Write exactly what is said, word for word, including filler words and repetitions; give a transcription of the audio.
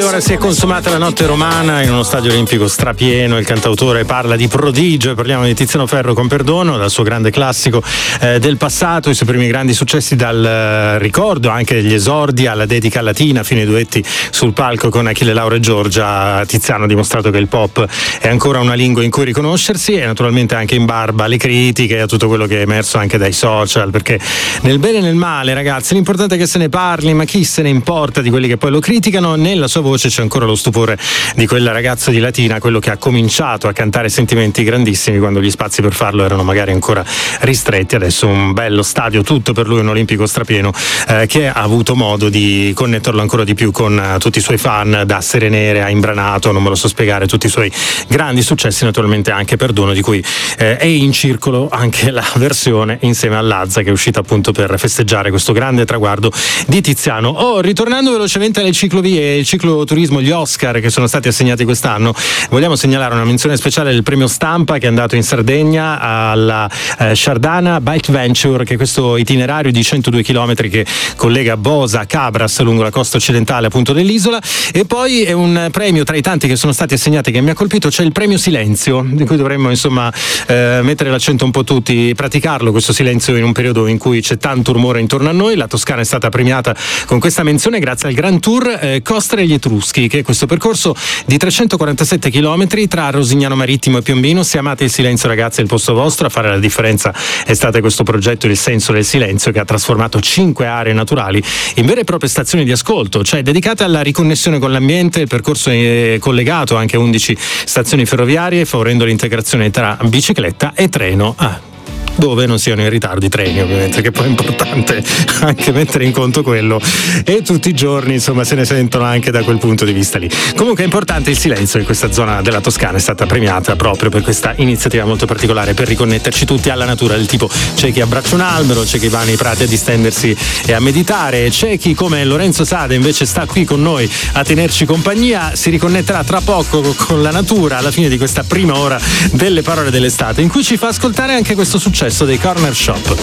ora si è consumata la notte romana in uno stadio olimpico strapieno. Il cantautore parla di prodigio e parliamo di Tiziano Ferro con perdono, dal suo grande classico eh, del passato, i suoi primi grandi successi, dal eh, ricordo anche degli esordi alla dedica latina, fino ai duetti sul palco con Achille Lauro e Giorgia. Tiziano ha dimostrato che il pop è ancora una lingua in cui riconoscersi, e naturalmente anche in barba alle critiche, a tutto quello che è emerso anche dai social, perché nel bene e nel male, ragazzi, l'importante è che se ne parli, ma chi se ne importa di quelli che poi lo criticano. Nella sua voce c'è ancora lo stupore di quel ragazzo di Latina, quello che ha cominciato a cantare sentimenti grandissimi quando gli spazi per farlo erano magari ancora ristretti. Adesso un bello stadio tutto per lui, un olimpico strapieno eh, che ha avuto modo di connetterlo ancora di più con uh, tutti i suoi fan, da Serenere a Imbranato, non me lo so spiegare, tutti i suoi grandi successi, naturalmente anche Perdono, di cui eh, è in circolo anche la versione insieme a Lazza, che è uscita appunto per festeggiare questo grande traguardo di Tiziano. Oh, ritornando velocemente alle ciclovie, il cicloturismo, gli Oscar che sono stati assegnati quest'anno, vogliamo segnalare una menzione speciale del premio Stampa che è andato in Sardegna alla eh, Sciardana Bike Venture, che è questo itinerario di centodue chilometri che collega Bosa a Cabras lungo la costa occidentale appunto dell'isola. E poi è un premio tra i tanti che sono stati assegnati che mi ha colpito, c'è il premio Silenzio, di cui dovremmo insomma eh, mettere l'accento un po' tutti, praticarlo questo silenzio in un periodo in cui c'è tanto rumore intorno a noi. La Toscana è stata premiata con questa menzione grazie al Grand Tour eh, Coste degli Etruschi, che è questo percorso di trecentoquarantasette chilometri tra Rosignano Marittimo e Piombino. Se amate il silenzio, ragazzi, è il posto vostro. A fare la differenza è stato questo progetto Il Senso del Silenzio, che ha trasformato cinque aree naturali in vere e proprie stazioni di ascolto, cioè dedicate alla riconnessione con l'ambiente. Il percorso è collegato anche a undici stazioni ferroviarie, favorendo l'integrazione tra bicicletta e treno. Ah. Dove non siano in ritardo i treni, ovviamente, che poi è importante anche mettere in conto quello, e tutti i giorni insomma se ne sentono anche da quel punto di vista lì. Comunque è importante il silenzio in questa zona della Toscana, è stata premiata proprio per questa iniziativa molto particolare per riconnetterci tutti alla natura, del tipo c'è chi abbraccia un albero, c'è chi va nei prati a distendersi e a meditare, c'è chi come Lorenzo Sade invece sta qui con noi a tenerci compagnia. Si riconnetterà tra poco con la natura alla fine di questa prima ora delle parole dell'estate, in cui ci fa ascoltare anche questo successo dei Corner Shop.